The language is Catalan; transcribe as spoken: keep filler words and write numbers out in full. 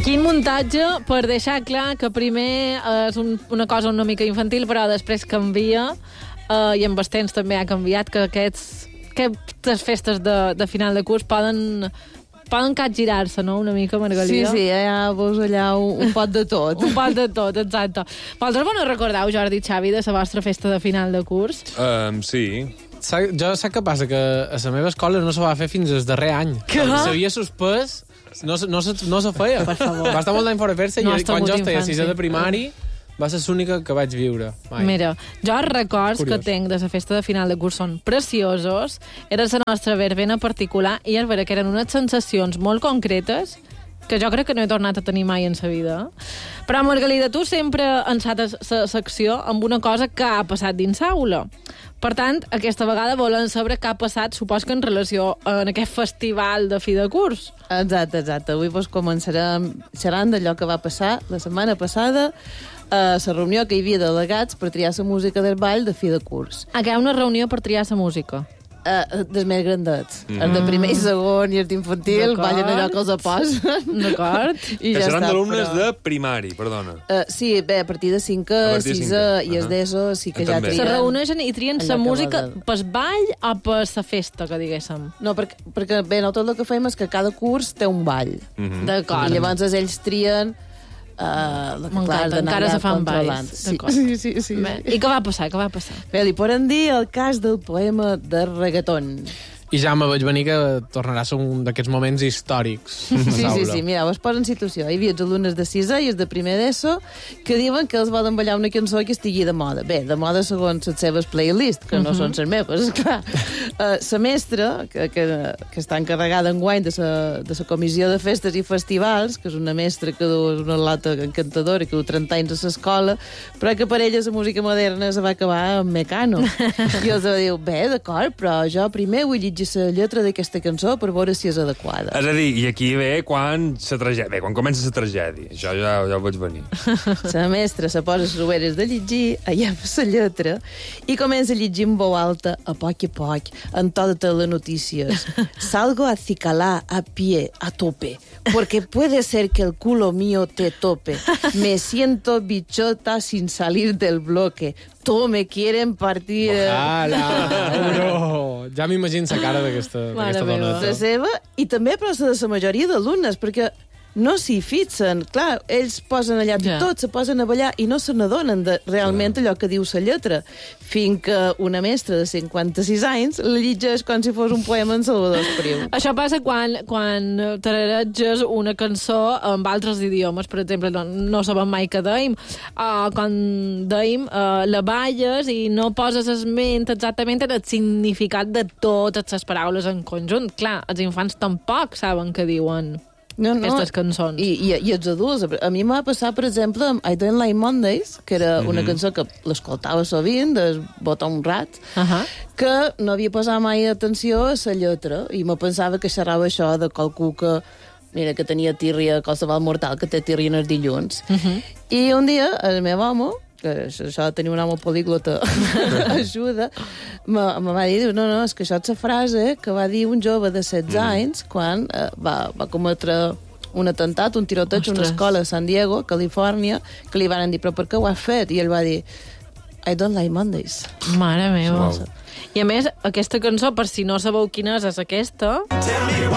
Quin muntatge per deixar clar que primer és un, una cosa una mica infantil, però després canvia, eh, i amb els temps també ha canviat, que aquests, aquestes festes de, de final de curs poden, poden capgirar-se, no?, una mica, Margalida. Sí, sí, ja veus allà un, un pot de tot. Un pot de tot, exacte. Vosaltres vos no recordeu, Jordi i Xavi, de la vostra festa de final de curs? Um, sí. Sa- Jo sap què passa? Que a la meva escola no se va fer fins al darrer any. Què? S'havia suspès, no, se- no, se, no se feia. Per favor. Va estar molt d'any fora de fer-se, No i has quan tingut jo estava a sisè infància. de primari va ser l'única que vaig viure. Mai. Mira, jo els records Curiós. que tinc de la festa de final de curs són preciosos, era la nostra verbena particular, i és vera que eren unes sensacions molt concretes que jo crec que no he tornat a tenir mai en sa vida. Però, Margalida, tu sempre encetes la secció amb una cosa que ha passat dins l'aula. Per tant, aquesta vegada volen saber què ha passat, supos que en relació en aquest festival de fi de curs. Exacte, exacte. Avui doncs, començarem xerrant d'allò que va passar la setmana passada a la reunió que hi havia delegats per triar la música del ball de fi de curs. Aquí hi ha una reunió per triar la música. Uh, dels més grandets. Mm. Els de primer i segon i els d'infantil D'acord. ballen allò que els aposen. D'acord? I Que ja seran està, d'alumnes però... de primari, perdona. Uh, sí, bé, a partir de cinquè, A partir de sisè cinquè. i els Ahà. d'ESO sí que Ah, ja també. Se trien. reuneixen i trien allò la que música volen. pel ball o per la festa, que diguéssim. No, perquè, perquè bé, no, tot el que fem és que cada curs té un ball. Mhm. D'acord. I llavors ells trien uh, la que, clar, M'encanta, d'anar encara allà se fan controlant. balls. Sí, D'acord. sí, sí, sí. Bé, I què va passar? Què va passar? Bé, li podem dir el cas del poema de reggaeton. I ja me vaig venir que tornarà a ser un d'aquests moments històrics. Sí, sí, sí, mira, us poso en situació. Hi havia els alumnes de sisè i els de primer d'ESO que diuen que els volen ballar una cançó que estigui de moda. Bé, de moda segons les seves playlists, que no uh -huh. són les meves, esclar. Uh, la mestra, que, que, que està encarregada enguany de la de la comissió de festes i festivals, que és una mestra que du una lata encantadora, que du trenta anys a l'escola, però que per ella la música moderna se va acabar amb Mecano. I els va dir, bé, d'acord, però jo primer vull llegir la lletra d'aquesta cançó per veure si és adequada. És a dir, i aquí ve quan la tragèdia, bé, quan comença la tragèdia. Això ja, ja ho vaig venir. La mestra se posa les ulleres de llegir, allà fa la lletra, i comença a llegir en veu alta, a poc a poc, en to de telenotícies. Salgo a cicalar a pie, a tope, porque puede ser que el culo mío te tope. Me siento bichota sin salir del bloque. Todo me quieren partir... Ala, bro. Ja m'imagino la cara d'aquesta d'aquesta meva. dona. La seva, i també però la de la majoria d'alumnes, perquè no s'hi fixen. Clar, ells posen allà Ja. tot, se posen a ballar i no se n'adonen de realment allò que diu la lletra, fins que una mestra de cinquanta-sis anys la llegeix com si fos un poema en Salvador Espriu. Això passa quan, quan tarareges una cançó amb altres idiomes, per exemple, no, no sabem mai què deim, uh, quan deim uh, la balles i no poses esment exactament en el significat de totes les paraules en conjunt. Clar, els infants tampoc saben què diuen No, no. aquestes cançons. I, i, i els adults. A mi m'ha passat, per exemple, amb I Don't Like Mondays, que era una cançó que l'escoltava sovint, de botar un rat, Uh -huh. que no havia posat mai atenció a la lletra, i me pensava que xerrava això de qualcú que, mira, que tenia tírria, qualsevol mortal que té tírria en els dilluns. Uh -huh. I un dia, el meu home, que això, això de tenir un home políglota ajuda, me, me va dir, diu, no, no, és que això és la frase que va dir un jove de setze mm. anys quan eh, va, va cometre un atemptat, un tiroteig a una Ostres. escola a San Diego, Califòrnia, que li van dir, però per què ho has fet? I ell va dir, I don't like Mondays. Mare meva. Wow. I a més, aquesta cançó, per si no sabeu quina és, és aquesta.